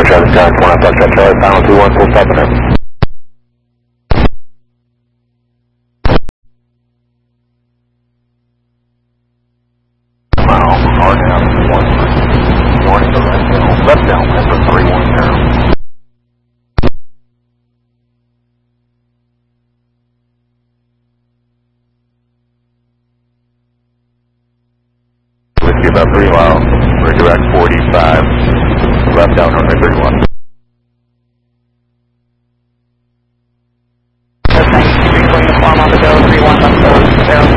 traffic time, 1 Foxtrot Charlie, final 21, full stop in there. Mile, hard down, 1, joining the right down, left down, number 310. Whiskey about 3 miles, redirect 45, left down, runway 31. Thanks, keeping uniform on the go, 31 left,